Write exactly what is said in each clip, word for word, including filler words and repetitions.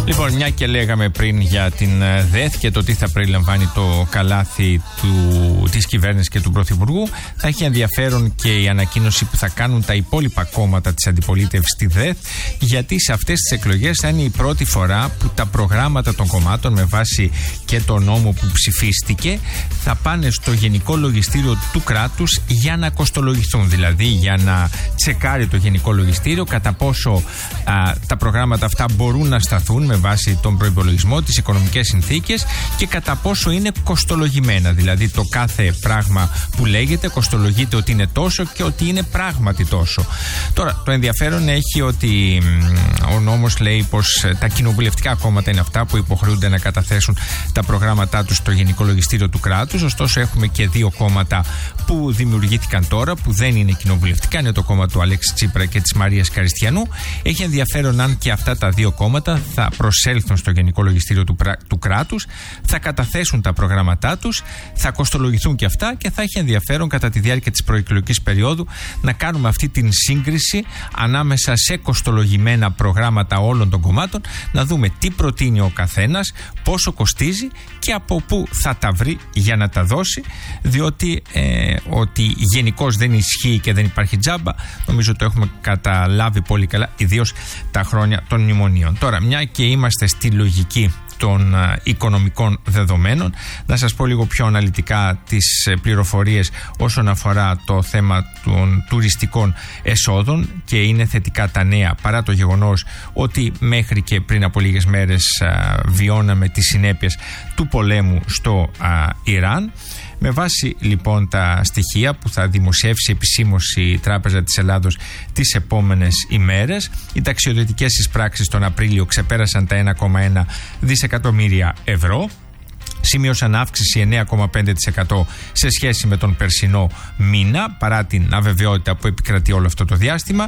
Λοιπόν, μια και λέγαμε πριν για την ΔΕΘ και το τι θα περιλαμβάνει το καλάθι του, της κυβέρνησης και του Πρωθυπουργού, θα έχει ενδιαφέρον και η ανακοίνωση που θα κάνουν τα υπόλοιπα κόμματα της αντιπολίτευσης στη ΔΕΘ, γιατί σε αυτές τις εκλογές θα είναι η πρώτη φορά που τα προγράμματα των κομμάτων, με βάση και το νόμο που ψηφίστηκε, θα πάνε στο Γενικό Λογιστήριο του κράτους για να κοστολογηθούν. Δηλαδή για να τσεκάρει το Γενικό Λογιστήριο κατά πόσο α, τα προγράμματα αυτά μπορούν να σταθούν με βάση τον προϋπολογισμό, τις οικονομικές συνθήκες και κατά πόσο είναι κοστολογημένα. Δηλαδή το κάθε πράγμα που λέγεται κοστολογείται ότι είναι τόσο και ότι είναι πράγματι τόσο. Τώρα, το ενδιαφέρον έχει ότι μ, ο νόμος λέει πως τα κοινοβουλευτικά κόμματα είναι αυτά που υποχρεούνται να καταθέσουν τα προγράμματά τους στο Γενικό Λογιστήριο του κράτους. Ωστόσο, έχουμε και δύο κόμματα που δημιουργήθηκαν τώρα, που δεν είναι κοινοβουλευτικά. Είναι το κόμμα του Αλέξη Τσίπρα και της Μαρίας Καριστιανού. Έχει ενδιαφέρον αν και αυτά τα δύο κόμματα θα προσέλθουν στο Γενικό Λογιστήριο του, του κράτους, θα καταθέσουν τα προγράμματά τους, θα κοστολογηθούν και αυτά, και θα έχει ενδιαφέρον κατά τη διάρκεια της προεκλογικής περίοδου να κάνουμε αυτή την σύγκριση ανάμεσα σε κοστολογημένα προγράμματα όλων των κομμάτων, να δούμε τι προτείνει ο καθένας, πόσο κοστίζει και από πού θα τα βρει για να τα δώσει, διότι ε, ότι γενικώς δεν ισχύει και δεν υπάρχει τζάμπα, νομίζω το έχουμε καταλάβει πολύ καλά, ιδίως τα χρόνια των μνημονίων. Τώρα, μια και είμαστε στη λογική των α, οικονομικών δεδομένων, να σας πω λίγο πιο αναλυτικά τις ε, πληροφορίες όσον αφορά το θέμα των τουριστικών εσόδων, και είναι θετικά τα νέα, παρά το γεγονός ότι μέχρι και πριν από λίγες μέρες α, βιώναμε τις συνέπειες του πολέμου στο α, Ιράν. Με βάση λοιπόν τα στοιχεία που θα δημοσιεύσει επισήμως η Τράπεζα της Ελλάδος τις επόμενες ημέρες, οι ταξιδιωτικές εισπράξεις τον Απρίλιο ξεπέρασαν τα ένα κόμμα ένα δισεκατομμύρια ευρώ. Σημείωσαν αύξηση εννέα κόμμα πέντε τοις εκατό σε σχέση με τον περσινό μήνα, παρά την αβεβαιότητα που επικρατεί όλο αυτό το διάστημα.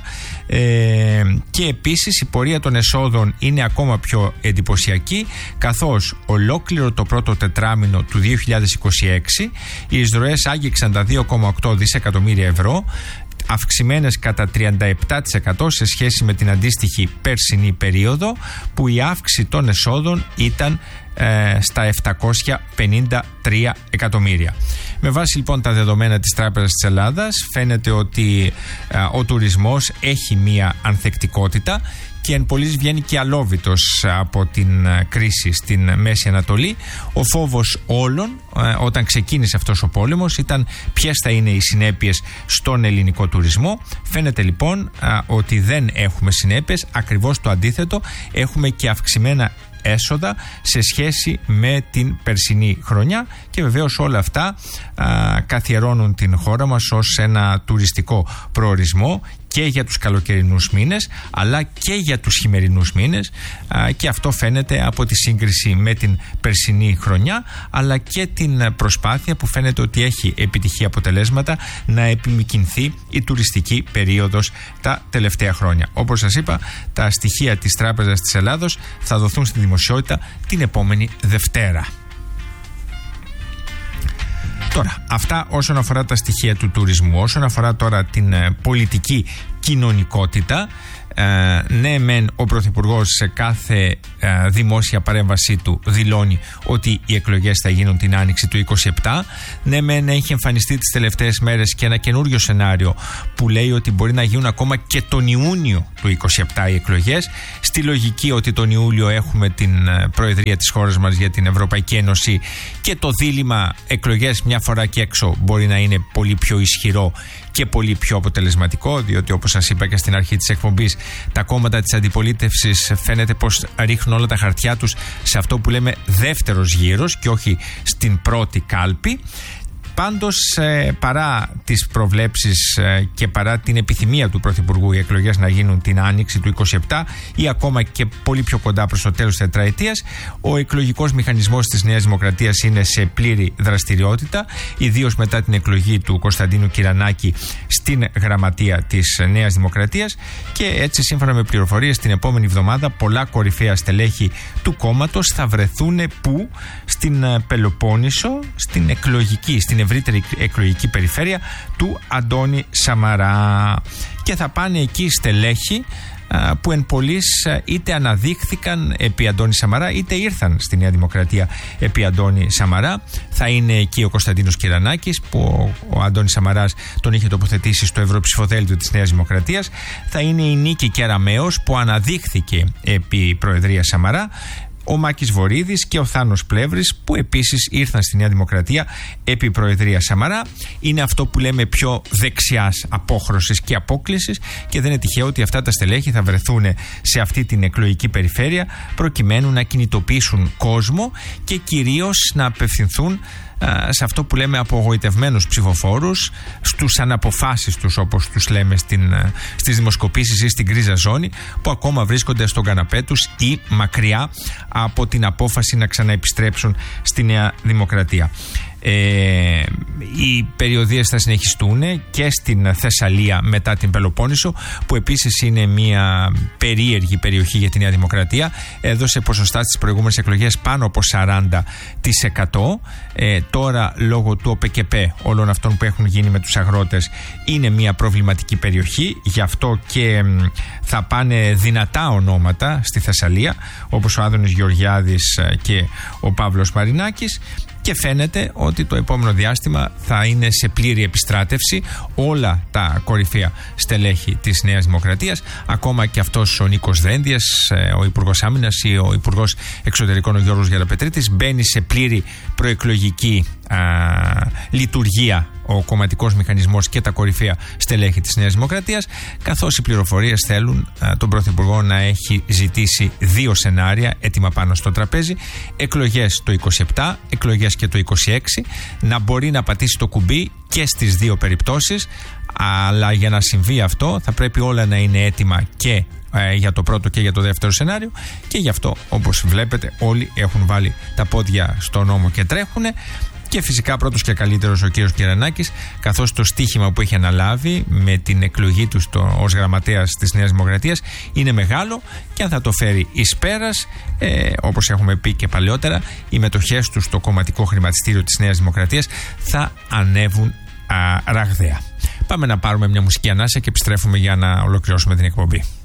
Ε, και επίσης η πορεία των εσόδων είναι ακόμα πιο εντυπωσιακή, καθώς ολόκληρο το πρώτο τετράμινο του δύο χιλιάδες είκοσι έξι οι εισρωές άγγιξαν τα δύο κόμμα οκτώ δισεκατομμύρια ευρώ, αυξημένες κατά τριάντα επτά τοις εκατό σε σχέση με την αντίστοιχη περσινή περίοδο, που η αύξηση των εσόδων ήταν ε, στα επτακόσια πενήντα τρία εκατομμύρια. Με βάση λοιπόν τα δεδομένα της Τράπεζας της Ελλάδας, φαίνεται ότι ε, ο τουρισμός έχει μία ανθεκτικότητα και εν πολλοίς βγαίνει και αλόβητος από την κρίση στην Μέση Ανατολή. Ο φόβος όλων όταν ξεκίνησε αυτός ο πόλεμος ήταν ποιες θα είναι οι συνέπειες στον ελληνικό τουρισμό. Φαίνεται λοιπόν ότι δεν έχουμε συνέπειες, ακριβώς το αντίθετο, έχουμε και αυξημένα έσοδα σε σχέση με την περσινή χρονιά, και βεβαίως όλα αυτά α, καθιερώνουν την χώρα μας ως ένα τουριστικό προορισμό και για τους καλοκαιρινούς μήνες αλλά και για τους χειμερινούς μήνες, α, και αυτό φαίνεται από τη σύγκριση με την περσινή χρονιά, αλλά και την προσπάθεια που φαίνεται ότι έχει επιτυχή αποτελέσματα να επιμικρυνθεί η τουριστική περίοδος τα τελευταία χρόνια. Όπως σας είπα, τα στοιχεία της Τράπεζας της Ελλάδος θα δοθούν στη δημοσιότητα την επόμενη Δευτέρα. Τώρα, αυτά όσον αφορά τα στοιχεία του τουρισμού. Όσον αφορά τώρα την ε, πολιτική κοινωνικότητα, ε, ναι μεν ο Πρωθυπουργός σε κάθε ε, δημόσια παρέμβασή του δηλώνει ότι οι εκλογές θα γίνουν την άνοιξη του είκοσι επτά. Ναι μεν έχει εμφανιστεί τις τελευταίες μέρες και ένα καινούριο σενάριο που λέει ότι μπορεί να γίνουν ακόμα και τον Ιούνιο του είκοσι επτά οι εκλογές, στη λογική ότι τον Ιούλιο έχουμε την ε, προεδρία της χώρας μας για την Ευρωπαϊκή Ένωση και το δίλημμα εκλογές μια φορά και έξω μπορεί να είναι πολύ πιο ισχυρό και πολύ πιο αποτελεσματικό, διότι όπως σας είπα και στην αρχή της εκπομπής, τα κόμματα της αντιπολίτευσης φαίνεται πως ρίχνουν όλα τα χαρτιά τους σε αυτό που λέμε δεύτερος γύρος και όχι στην πρώτη κάλπη. Πάντως, ε, παρά τις προβλέψεις ε, και παρά την επιθυμία του Πρωθυπουργού οι εκλογές να γίνουν την άνοιξη του είκοσι επτά ή ακόμα και πολύ πιο κοντά προς το τέλος της τετραετίας, ο εκλογικός μηχανισμός της Νέας Δημοκρατίας είναι σε πλήρη δραστηριότητα, ιδίως μετά την εκλογή του Κωνσταντίνου Κυρανάκη στην γραμματεία της Νέας Δημοκρατίας, και έτσι, σύμφωνα με πληροφορίες, την επόμενη εβδομάδα πολλά κορυφαία στελέχη του κόμματος θα βρεθούν που στην Πελοπόννησο, στην εκλογική, στην ευρύτερη εκλογική περιφέρεια του Αντώνη Σαμαρά, και θα πάνε εκεί στελέχη που εν πολλοίς είτε αναδείχθηκαν επί Αντώνη Σαμαρά είτε ήρθαν στη Νέα Δημοκρατία επί Αντώνη Σαμαρά. Θα είναι εκεί ο Κωνσταντίνος Κυρανάκης, που ο Αντώνης Σαμαράς τον είχε τοποθετήσει στο ευρωψηφοδέλτιο της Νέας Δημοκρατίας. Θα είναι η Νίκη Κεραμέως, που αναδείχθηκε επί Προεδρία Σαμαρά. Ο Μάκης Βορίδης και ο Θάνος Πλεύρης, που επίσης ήρθαν στη Νέα Δημοκρατία επί Προεδρία Σαμαρά. Είναι αυτό που λέμε πιο δεξιάς απόχρωσης και απόκλησης, και δεν είναι τυχαίο ότι αυτά τα στελέχη θα βρεθούν σε αυτή την εκλογική περιφέρεια προκειμένου να κινητοποιήσουν κόσμο και κυρίως να απευθυνθούν σε αυτό που λέμε απογοητευμένους ψηφοφόρους, στους αναποφάσεις τους, όπως τους λέμε στην, στις δημοσκοπήσεις ή στην γκρίζα ζώνη, που ακόμα βρίσκονται στον καναπέ τους ή μακριά από την απόφαση να ξαναεπιστρέψουν στη Νέα Δημοκρατία. Ε, οι περιοδίες θα συνεχιστούν και στην Θεσσαλία μετά την Πελοπόννησο, που επίσης είναι μια περίεργη περιοχή για τη Νέα Δημοκρατία. Έδωσε ποσοστά στις προηγούμενες εκλογές πάνω από σαράντα τοις εκατό. Ε, τώρα λόγω του ΟΠΕΚΕΠΕ, όλων αυτών που έχουν γίνει με τους αγρότες, είναι μια προβληματική περιοχή. Γι' αυτό και μ, θα πάνε δυνατά ονόματα στη Θεσσαλία, όπως ο Άδωνης Γεωργιάδης και ο Παύλος Μαρινάκης. Και φαίνεται ότι το επόμενο διάστημα θα είναι σε πλήρη επιστράτευση όλα τα κορυφαία στελέχη της Νέας Δημοκρατίας. Ακόμα και αυτός ο Νίκος Δένδιας, ο Υπουργός Άμυνας, ή ο Υπουργός Εξωτερικών ο Γιώργος Γεραπετρίτης, μπαίνει σε πλήρη προεκλογική α, λειτουργία ο κομματικός μηχανισμός και τα κορυφαία στελέχη της Νέας Δημοκρατίας, καθώς οι πληροφορίες θέλουν α, τον Πρωθυπουργό να έχει ζητήσει δύο σενάρια έτοιμα πάνω στο τραπέζι: εκλογές το είκοσι επτά, εκλογές και το είκοσι έξι, να μπορεί να πατήσει το κουμπί και στις δύο περιπτώσεις. Αλλά για να συμβεί αυτό θα πρέπει όλα να είναι έτοιμα και ε, για το πρώτο και για το δεύτερο σενάριο, και γι' αυτό, όπως βλέπετε, όλοι έχουν βάλει τα πόδια στον ώμο και τρέχουν. Και φυσικά πρώτος και καλύτερος ο κύριος Κυρανάκης, καθώς το στίχημα που έχει αναλάβει με την εκλογή του στο, ως γραμματέας της Νέας Δημοκρατίας είναι μεγάλο, και αν θα το φέρει εις πέρας, ε, όπως έχουμε πει και παλαιότερα, οι μετοχές του στο κομματικό χρηματιστήριο της Νέας Δημοκρατίας θα ανέβουν α, ραγδαία. Πάμε να πάρουμε μια μουσική ανάσα και επιστρέφουμε για να ολοκληρώσουμε την εκπομπή.